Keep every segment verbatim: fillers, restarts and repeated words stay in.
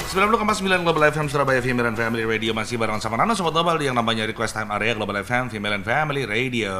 sembilan puluh koma sembilan Global F M Surabaya Female and Family Radio. Masih bareng sama Nano Sobat Global yang namanya Request Time Area Global F M Female and Family Radio.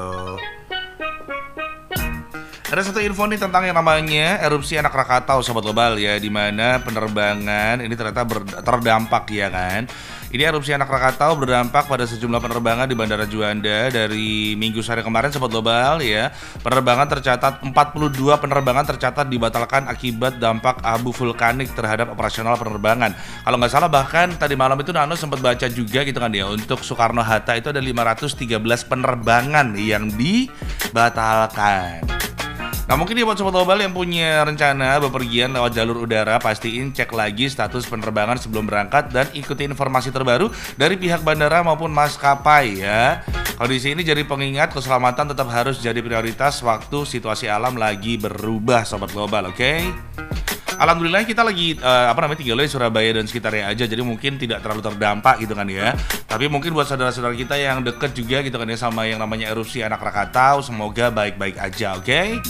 Ada satu info nih tentang yang namanya erupsi anak Krakatau Sobat Global ya, di mana penerbangan ini ternyata ber- terdampak ya kan. Ini erupsi anak Krakatau berdampak pada sejumlah penerbangan di Bandara Juanda dari Minggu sore kemarin Sobat Global ya. Penerbangan tercatat empat puluh dua penerbangan tercatat dibatalkan akibat dampak abu vulkanik terhadap operasional penerbangan. Kalau nggak salah bahkan tadi malam itu Nano sempat baca juga gitu kan ya, untuk Soekarno-Hatta itu ada lima ratus tiga belas penerbangan yang dibatalkan. Nah mungkin nih buat Sobat Global yang punya rencana bepergian lewat jalur udara, pastiin cek lagi status penerbangan sebelum berangkat dan ikuti informasi terbaru dari pihak bandara maupun maskapai ya. Kondisi ini jadi pengingat keselamatan tetap harus jadi prioritas waktu situasi alam lagi berubah Sobat Global, oke? Okay? Alhamdulillah kita lagi uh, apa namanya tinggal di Surabaya dan sekitarnya aja, jadi mungkin tidak terlalu terdampak gitu kan ya. Tapi mungkin buat saudara-saudara kita yang deket juga gitu kan ya sama yang namanya erupsi anak Krakatau, semoga baik-baik aja, oke? Okay?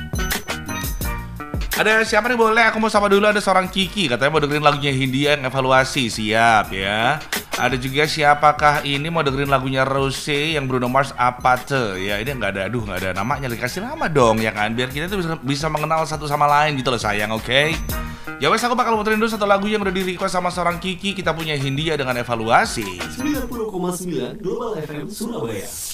Ada siapa nih boleh? Aku mau sapa dulu, ada seorang Kiki katanya mau dengerin lagunya Hindia yang evaluasi, siap ya. Ada juga siapakah ini mau dengerin lagunya Rose yang Bruno Mars Apate ya, ini nggak ada, aduh nggak ada namanya, dikasih nama dong ya kan, biar kita tuh bisa, bisa mengenal satu sama lain gitu loh sayang, oke? Okay? Ya wes, aku bakal muterin dulu satu lagu yang udah di request sama seorang Kiki. Kita punya Hindia dengan evaluasi sembilan puluh koma sembilan Global F M Surabaya.